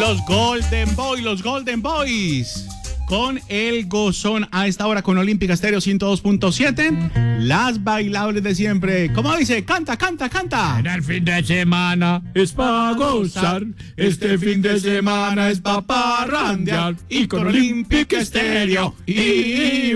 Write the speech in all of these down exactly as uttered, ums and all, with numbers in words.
Los Golden Boys, los Golden Boys. Con el gozón a esta hora con Olímpica Estéreo ciento dos punto siete. Las bailables de siempre. ¿Cómo dice? Canta, canta, canta. En el fin de semana es para gozar. Este fin de semana es para parrandear. Y con Olímpica Estéreo. Y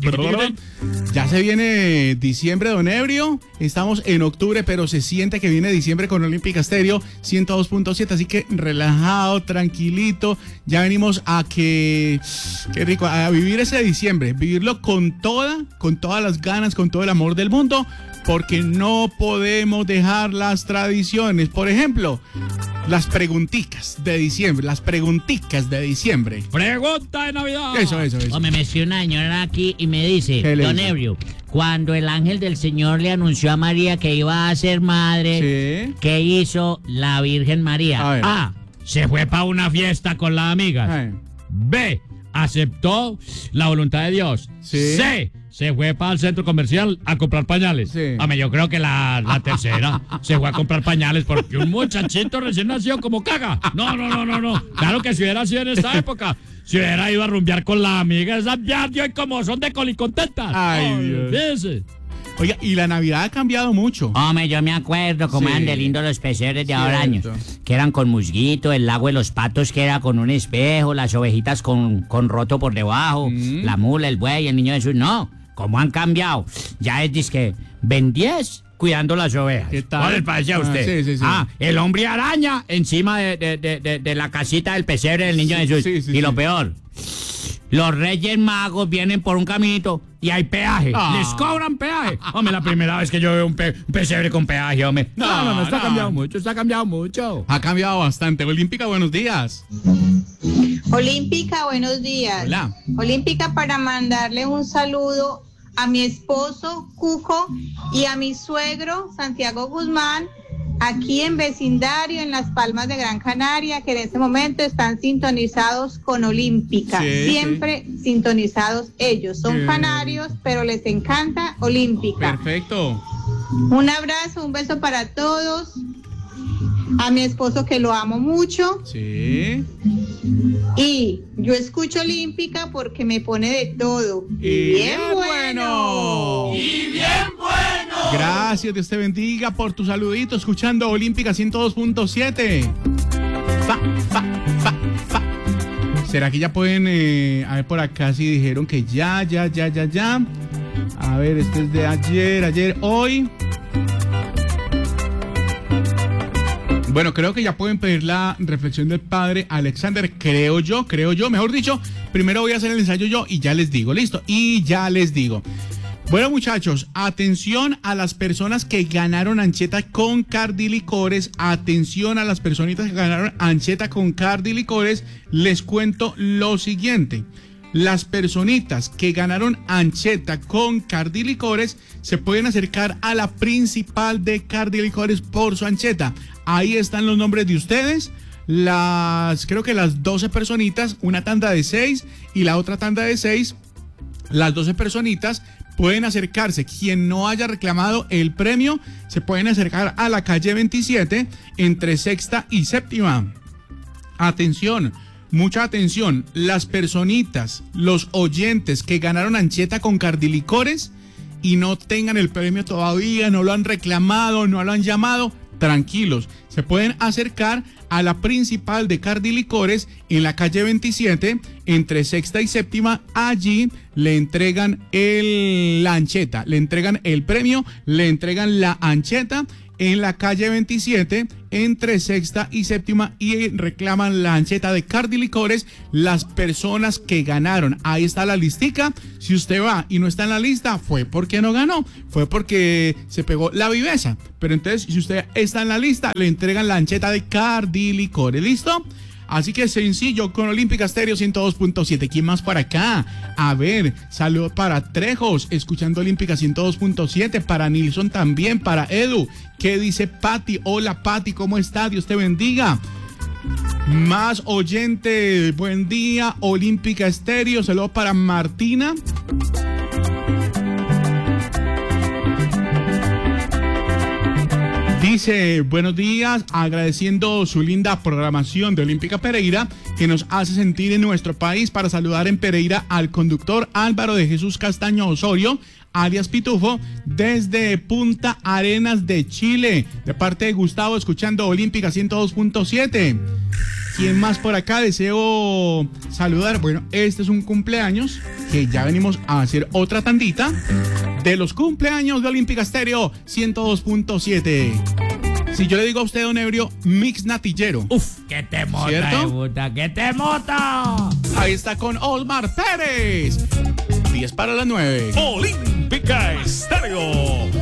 ya se viene diciembre, don Ebrio. Estamos en octubre, pero se siente que viene diciembre con Olímpica Estéreo ciento dos punto siete. Así que relajado, tranquilito. Ya venimos a que... Qué rico, a vivir ese diciembre, vivirlo con toda, con todas las ganas, con todo el amor del mundo, porque no podemos dejar las tradiciones. Por ejemplo, las pregunticas de diciembre, las pregunticas de diciembre. Pregunta de Navidad. Eso, eso, eso. Hombre, me escribe una señora aquí y me dice, don Ebrio, cuando el ángel del Señor le anunció a María que iba a ser madre, sí. ¿Qué hizo la Virgen María? A, a se fue para una fiesta con las amigas. B, aceptó la voluntad de Dios. Sí. C, se fue para el centro comercial a comprar pañales. Sí. Hombre, yo creo que la, la tercera se fue a comprar pañales porque un muchachito recién nació como caga. No, no, no, no, no. Claro que si hubiera sido en esta época, si hubiera ido a rumbear con la amiga, esas ya, y como son de colicontentas. Ay, oh, Dios. Fíjese. Oiga, y la Navidad ha cambiado mucho. Hombre, yo me acuerdo cómo Sí. eran de lindos los pesebres de ahora años. Cierto. Que eran con musguito, el lago de los patos que era con un espejo, las ovejitas con, con roto por debajo, Mm. la mula, el buey, el niño Jesús. No, ¿cómo han cambiado? Ya es disque Ben diez cuidando las ovejas. ¿Qué tal? ¿Cuál les parece a Ah, usted? sí, sí, sí. Ah, el hombre araña encima de, de, de, de, de la casita del pesebre del niño Sí, Jesús. sí, sí, y lo sí. peor, los Reyes Magos vienen por un caminito y hay peaje. Ah. Les cobran peaje. Hombre, la primera vez que yo veo un, pe un pesebre con peaje, hombre. No, No, no, no, está no. cambiado mucho, está cambiado mucho. Ha cambiado bastante. Olímpica, buenos días. Olímpica, buenos días. Hola. Olímpica, para mandarle un saludo a mi esposo Cuco y a mi suegro Santiago Guzmán, aquí en vecindario en Las Palmas de Gran Canaria, que en este momento están sintonizados con Olímpica. Sí, Siempre sintonizados ellos. Son Sí. canarios, pero les encanta Olímpica. Perfecto. Un abrazo, un beso para todos. A mi esposo, que lo amo mucho. Sí. Y yo escucho Olímpica porque me pone de todo. Y bien bueno. Y bien bueno. Gracias, Dios te bendiga por tu saludito, escuchando Olímpica ciento dos punto siete. Fa, fa, fa, fa. ¿Será que ya pueden, eh, a ver por acá si dijeron que ya, ya, ya, ya, ya? A ver, este es de ayer, ayer, hoy. Bueno, creo que ya pueden pedir la reflexión del padre Alexander, creo yo, creo yo, mejor dicho, primero voy a hacer el ensayo yo y ya les digo, listo, y ya les digo. Bueno, muchachos, atención a las personas que ganaron ancheta con Cardilicores, atención a las personitas que ganaron ancheta con Cardilicores, les cuento lo siguiente. Las personitas que ganaron ancheta con Cardilicores se pueden acercar a la principal de Cardilicores por su ancheta. Ahí están los nombres de ustedes, las, creo que las doce personitas, una tanda de seis y la otra tanda de seis, las doce personitas pueden acercarse. Quien no haya reclamado el premio, se pueden acercar a la calle veintisiete entre sexta y séptima. Atención. Mucha atención, las personitas, los oyentes que ganaron ancheta con Cardilicores y no tengan el premio todavía, no lo han reclamado, no lo han llamado, tranquilos, se pueden acercar a la principal de Cardilicores en la calle veintisiete, entre sexta y séptima. Allí le entregan el, la ancheta, le entregan el premio, le entregan la ancheta en la calle veintisiete, entre sexta y séptima, y reclaman la ancheta de Cardilicores las personas que ganaron. Ahí está la listica. Si usted va y no está en la lista, fue porque no ganó, fue porque se pegó la viveza. Pero entonces, si usted está en la lista, le entregan la ancheta de Cardilicores. ¿Listo? Así que sencillo, con Olímpica Estéreo ciento dos punto siete. ¿Quién más para acá? A ver, saludos para Trejos, escuchando Olímpica ciento dos punto siete. Para Nilson también, para Edu. ¿Qué dice Pati? Hola Pati, ¿cómo está? Dios te bendiga. Más oyente, buen día, Olímpica Estéreo. Saludos para Martina. Dice, buenos días, agradeciendo su linda programación de Olímpica Pereira, que nos hace sentir en nuestro país, para saludar en Pereira al conductor Álvaro de Jesús Castaño Osorio, alias Pitufo, desde Punta Arenas de Chile, de parte de Gustavo, escuchando Olímpica ciento dos punto siete. ¿Quién más por acá deseo saludar? Bueno, este es un cumpleaños que ya venimos a hacer otra tandita de los cumpleaños de Olímpica Estéreo ciento dos punto siete. Si yo le digo a usted, don Ebrio, mix natillero. Uf, que te mota, ¿cierto? puta, que te mota. Ahí está con Osmar Pérez. diez para las nueve. Olímpica Estéreo.